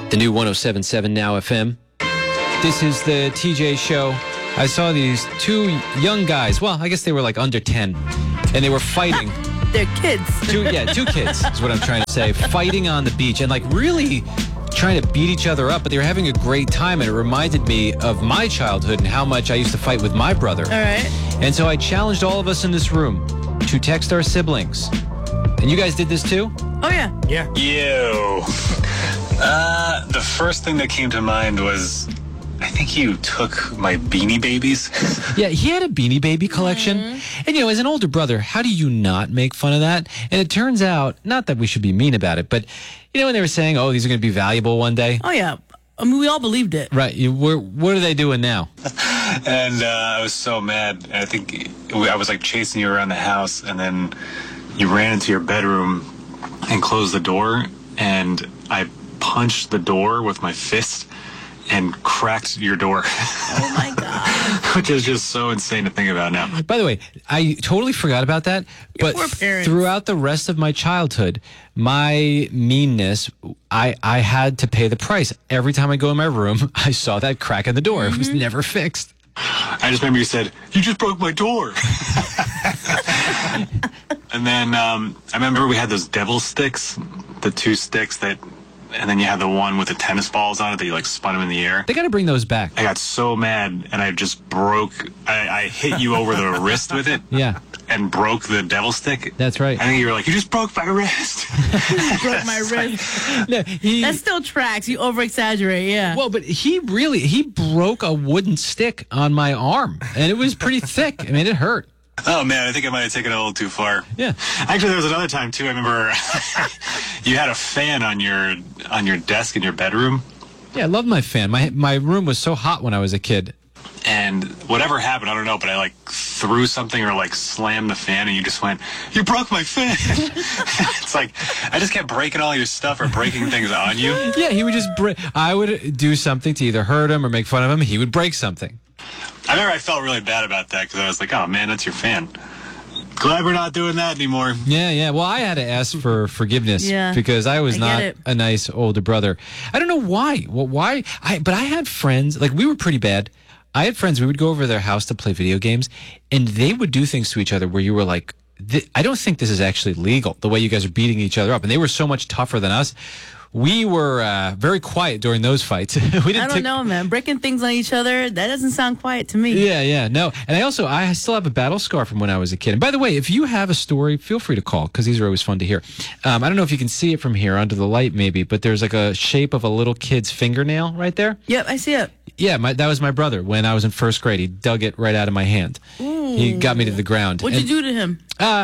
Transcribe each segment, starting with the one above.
The new 107.7 Now FM. This is the TJ show. I saw these two young guys. Well, I guess they were like under 10. And they were fighting. They're kids. Two kids is what I'm trying to say. Fighting on the beach and like really trying to beat each other up. But they were having a great time. And it reminded me of my childhood and how much I used to fight with my brother. All right. And so I challenged all of us in this room to text our siblings. And you guys did this too? Oh, yeah. Yeah. Ew. The first thing that came to mind was, I think you took my Beanie Babies. Yeah, he had a Beanie Baby collection. And, you know, as an older brother, how do you not make fun of that? And it turns out, not that we should be mean about it, but, you know, when they were saying, oh, these are going to be valuable one day. Oh, yeah. I mean, we all believed it. Right. What are they doing now? And I was so mad. I think I was like chasing you around the house, and then you ran into your bedroom and closed the door, and I punched the door with my fist and cracked your door. Oh, my God. Which is just so insane to think about now. By the way, I totally forgot about that. But poor parents. throughout the rest of my childhood, my meanness, I had to pay the price. Every time I go in my room, I saw that crack in the door. It was never fixed. I just remember you said, "You just broke my door." And then I remember we had those devil sticks, the two sticks that, and then you had the one with the tennis balls on it that you like spun them in the air. They got to bring those back. I got so mad and I just broke, I hit you over the wrist with it. Yeah. And broke the devil stick. That's right. I think you were like, "You just broke my wrist." Broke my wrist. No, That still tracks. You over-exaggerate, yeah. Well, but he broke a wooden stick on my arm, and it was pretty thick. I mean, it hurt. Oh man, I think I might have taken it a little too far. Yeah. Actually, there was another time too. I remember you had a fan on your desk in your bedroom. Yeah, I love my fan. My room was so hot when I was a kid. And whatever happened, I don't know, but I like threw something or like slammed the fan, and you just went, "You broke my fan." It's like I just kept breaking all your stuff or breaking things on you. Yeah, he would just I would do something to either hurt him or make fun of him. He would break something. I remember I felt really bad about that because I was like, "Oh man, that's your fan." Glad we're not doing that anymore. Yeah. Well, I had to ask for forgiveness because I was not it. a nice older brother. I don't know why. Well, why? But I had friends, like we were pretty bad. I had friends, we would go over to their house to play video games, and they would do things to each other where you were like, I don't think this is actually legal, the way you guys are beating each other up. And they were so much tougher than us. We were very quiet during those fights. I don't know, man. Breaking things on each other, that doesn't sound quiet to me. Yeah, no. And I still have a battle scar from when I was a kid. And by the way, if you have a story, feel free to call, because these are always fun to hear. I don't know if you can see it from here under the light maybe, but there's like a shape of a little kid's fingernail right there. Yep, I see it. Yeah, that was my brother when I was in first grade. He dug it right out of my hand. Ooh. He got me to the ground. What'd you do to him?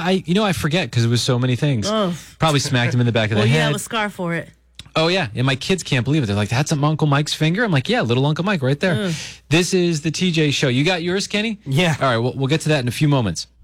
I forget because it was so many things. Oh. Probably smacked him in the back of the Well, you head. have a scar for it. Oh, yeah. And my kids can't believe it. They're like, "That's Uncle Mike's finger?" I'm like, "Yeah, little Uncle Mike right there." This is the TJ show. You got yours, Kenny? Yeah. All right, we'll get to that in a few moments.